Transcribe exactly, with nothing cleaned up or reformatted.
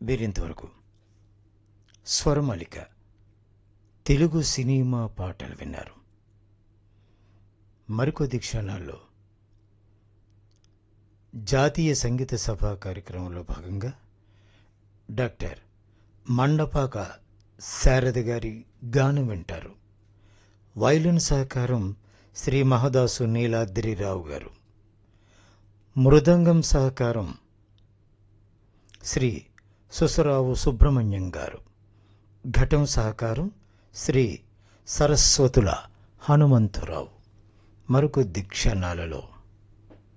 వీరింతవరకు స్వరమాలిక Telugu cinema పాటలు విన్నారు. మరికొద్ది క్షణాల్లో జాతీయ సంగీత సభ కార్యక్రమంలో భాగంగా డాక్టర్ మండపాక శారద గారి గానం వింటారు. వైలిన్ సహకారం శ్రీ మహదాసు నీలాద్రిరావు గారు. మృదంగం సహకారం శ్రీ సుసరావు సుబ్రహ్మణ్యం గారు. ఘటం సహకారం శ్రీ సరస్వతుల హనుమంతరావు. మరికొద్ది క్షణాలలో